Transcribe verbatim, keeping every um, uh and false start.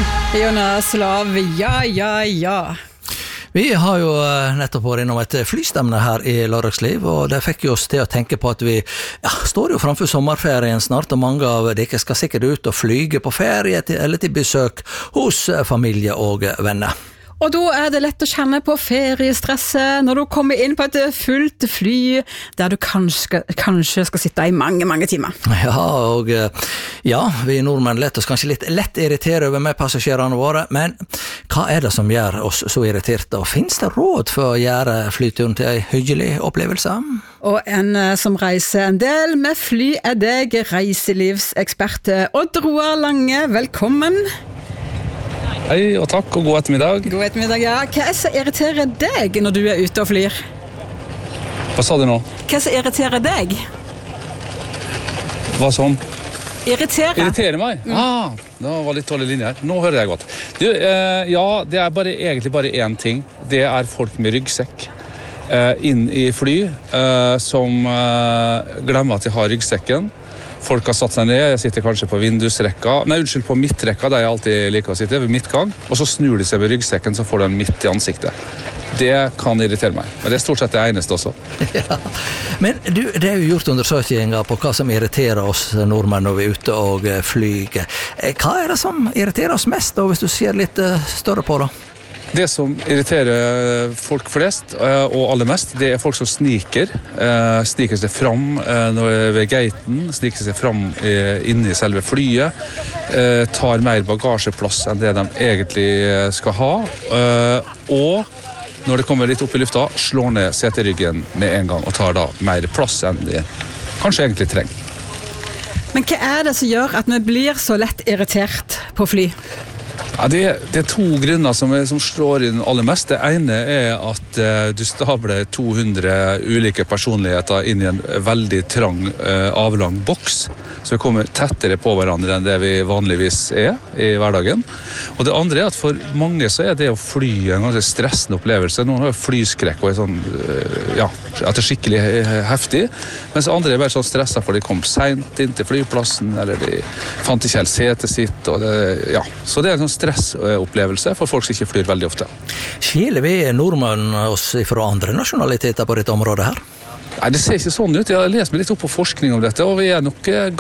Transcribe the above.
Jonas Lav, ja, ja, ja. Vi har jo nettopp vært innom et flystemne her i Lørdagsliv, og det fikk jo oss til å tenke på at vi ja, står jo framfor sommerferien snart, og mange av dere skal sikkert ut og flyge på ferie til, eller til besøk hos familie og venner. Og da er det lett å kjenne på feriestresset når du kommer inn på et fullt fly der du kanskje, kanskje skal sitte i mange, mange timer. Ja, og ja, vi nordmenn lett oss kanskje litt lett irritere over med passasjerene våre, men hva er det som gjør oss så irriterte? Og finnes det råd for å gjøre flyturen til en hyggelig opplevelse? Og en som reiser en del med fly er deg, reiselivsekspert Odd Roar Lange, velkommen. Hei, og takk, og god ettermiddag. God ettermiddag, ja. Hva er det som irriterer deg når du er ute og flyr? Hva sa du nå? Hva er det som irriterer deg? Hva som? Irriterer. Irriterer meg? Mm. Ah, det var litt dårlig linje her. Nå hører jeg godt. Du, eh, ja, det er bare, egentlig bare én ting. Det er folk med ryggsekk eh, inn i fly eh, som eh, glemmer at de har ryggsekken. Folk har satt seg ned, jeg sitter kanskje på vindusrekka, nei, unnskyld, på midtrekka, der jeg alltid liker å sitte, ved midtgang, og så snur de seg med ryggsekken, så får de midt i ansiktet. Det kan irritere meg, men det er stort sett det eneste også. Ja. Men du, det er jo gjort undersøkelser på hva som irriterer oss nordmenn når vi er ute og flyger. Hva er det som irriterer oss mest, da, hvis du ser litt større på det? Det som irriterer folk flest, og aller mest, det er folk som sniker. Sniker seg fram ved gaten, sniker seg fram inne i selve flyet, tar mer bagasjeplass enn det de egentlig skal ha, og når det kommer litt opp i lufta, slår ned seteryggen med en gang og tar da mer plass enn de kanskje egentlig trenger. Men hva er det som gjør at vi blir så lett irritert på fly? Ja, det, er, det er to grunner som, er, som slår inn aller mest. Det ene er at uh, du stabler to hundre ulike personligheter inn i en veldig trang, uh, avlang boks, så vi kommer tettere på hverandre enn det vi vanligvis er i hverdagen. Og det andre er at for mange så er det å fly en ganske stressende opplevelse. Noen har flyskrekk og er sånn, uh, ja, at det er skikkelig heftig, mens andre er bare sånn stresset for de kom sent inn til flyplassen, eller de fant ikke helt setet sitt, og det, ja. Så det er en sånn stressopplevelse for folk som ikke flyr veldig ofte. Skiller vi nordmenn oss fra andre nasjonaliteter på dette området her? Nei, det ser ikke sånn ut. Jeg har lest meg litt opp på forskning om dette, og vi er nok